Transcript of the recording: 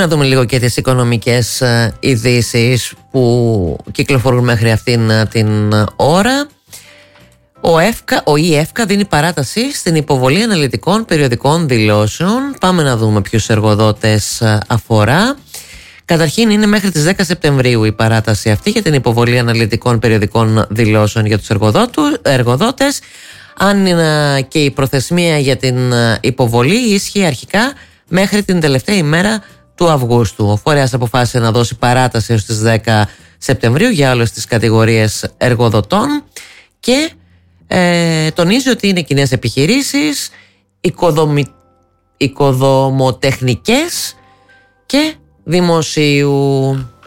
Πάμε να δούμε λίγο και τις οικονομικές ειδήσεις που κυκλοφορούν μέχρι αυτήν την ώρα. Η ΕΦΚΑ δίνει παράταση στην υποβολή αναλυτικών περιοδικών δηλώσεων. Πάμε να δούμε ποιους εργοδότες αφορά. Καταρχήν είναι μέχρι τις 10 Σεπτεμβρίου η παράταση αυτή για την υποβολή αναλυτικών περιοδικών δηλώσεων για τους εργοδότες. Αν και η προθεσμία για την υποβολή ίσχυε αρχικά μέχρι την τελευταία ημέρα του Αυγούστου. Ο φορέας αποφάσισε να δώσει παράταση έως τις 10 Σεπτεμβρίου για όλες τις κατηγορίες εργοδοτών και τονίζει ότι είναι κοινές επιχειρήσεις, οικοδομοτεχνικές και δημοσίου.